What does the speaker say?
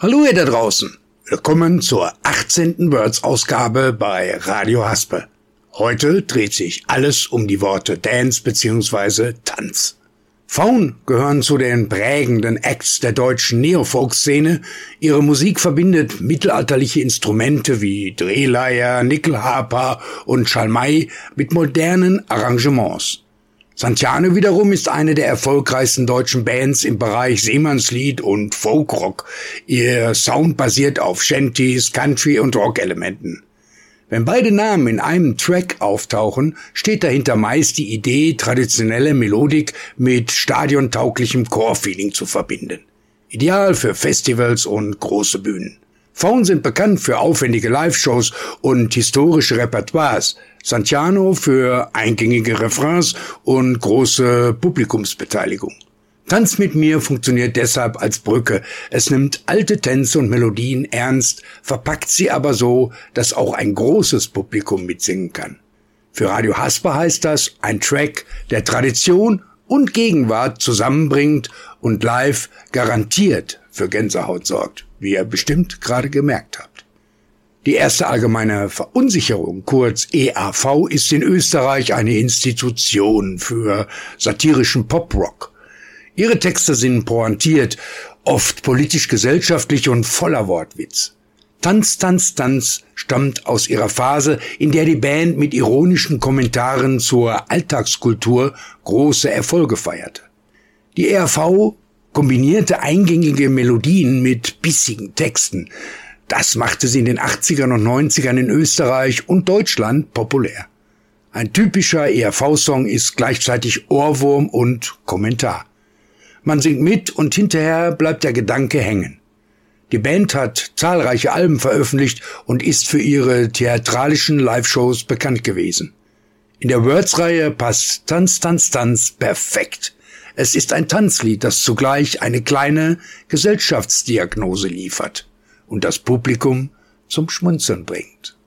Hallo ihr da draußen. Willkommen zur 18. Words-Ausgabe bei Radio Haspe. Heute dreht sich alles um die Worte Dance bzw. Tanz. Faun gehören zu den prägenden Acts der deutschen Neofolk-Szene. Ihre Musik verbindet mittelalterliche Instrumente wie Drehleier, Nickelharper und Schalmei mit modernen Arrangements. Santiane wiederum ist eine der erfolgreichsten deutschen Bands im Bereich Seemannslied und Folkrock. Ihr Sound basiert auf Shanties, Country- und Rock-Elementen. Wenn beide Namen in einem Track auftauchen, steht dahinter meist die Idee, traditionelle Melodik mit stadiontauglichem Chor-Feeling zu verbinden. Ideal für Festivals und große Bühnen. Faun sind bekannt für aufwendige Live-Shows und historische Repertoires, Santiano für eingängige Refrains und große Publikumsbeteiligung. Tanz mit mir funktioniert deshalb als Brücke. Es nimmt alte Tänze und Melodien ernst, verpackt sie aber so, dass auch ein großes Publikum mitsingen kann. Für Radio Haspe heißt das ein Track, der Tradition und Gegenwart zusammenbringt und live garantiert für Gänsehaut sorgt, wie ihr bestimmt gerade gemerkt habt. Die erste allgemeine Verunsicherung, kurz EAV, ist in Österreich eine Institution für satirischen Poprock. Ihre Texte sind pointiert, oft politisch-gesellschaftlich und voller Wortwitz. Tanz, Tanz, Tanz stammt aus ihrer Phase, in der die Band mit ironischen Kommentaren zur Alltagskultur große Erfolge feierte. Die EAV kombinierte eingängige Melodien mit bissigen Texten. Das machte sie in den 80ern und 90ern in Österreich und Deutschland populär. Ein typischer ERV-Song ist gleichzeitig Ohrwurm und Kommentar. Man singt mit und hinterher bleibt der Gedanke hängen. Die Band hat zahlreiche Alben veröffentlicht und ist für ihre theatralischen Live-Shows bekannt gewesen. In der Words-Reihe passt Tanz, Tanz, Tanz perfekt. Es ist ein Tanzlied, das zugleich eine kleine Gesellschaftsdiagnose liefert und das Publikum zum Schmunzeln bringt.